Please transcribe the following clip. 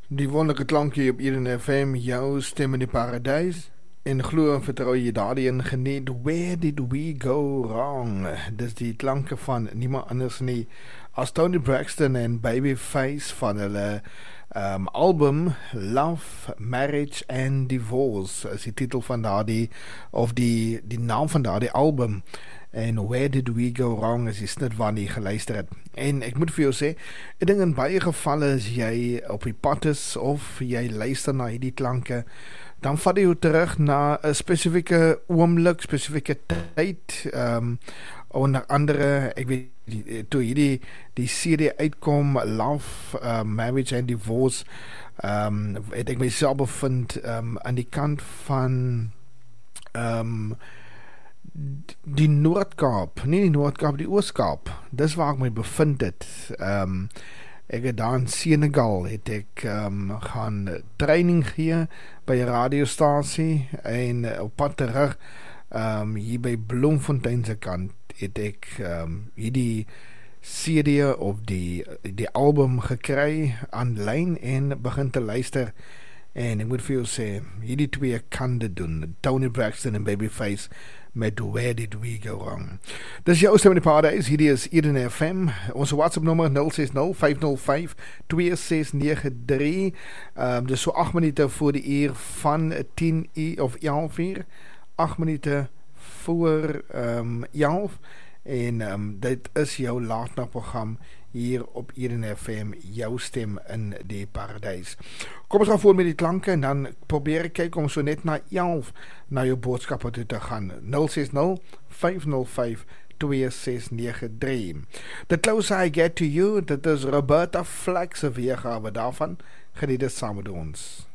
Die wonderlike klankie op Eden FM, jou stem in die paradijs. En glo en vertrou jy daarin geniet. Where did we go wrong? Dis die klanke van niemand anders nie as Toni Braxton en Babyface van hulle album Love, Marriage and Divorce is die titel van daardie, of die naam van daardie album. En Where Did We Go Wrong is die snit waar jy geluister het. En ek moet vir jou sê, ek dink in baie gevalle as jy op die pad is of jy luister na hierdie klanke, dan vat jy jou terug na 'n spesifieke oomblik, spesifieke tyd, onder andere, ek weet, toe hierdie serie uitkom, Love, Marriage and Divorce, het ek myself bevind aan die kant van die Noord-Kaap, nie die Noord-Kaap, die Oos-Kaap, dis waar ek my bevind het. Ek het daar in Senegal, het ek gaan training gee by 'n radiostasie, en op pad terug, hier by Bloemfontein se kant, het ek hierdie CD of die album gekry aanlyn en begin te luister. En ek moet vir jou sê, hierdie twee kan dit doen. Toni Braxton en Babyface met Where Did We Go Wrong. Dis jou stem in die paradijs, hierdie is Eden FM. Ons WhatsApp nummer 060-505-2693. Dis so 8 minute voor die uur van 10 uur of 11 uur. 8 minute voor 11. En dit is jou laatnachtprogram hier op Eden FM, jou stem in die paradijs. Kom ons gaan voor met die klanke en dan probeer ek kyk om so net na 11 na jou boodskappe toe te gaan. 060-505-2693. The Closer I Get to You, dit is Roberta Flack se weergawe daarvan. Geniet dit saam met ons.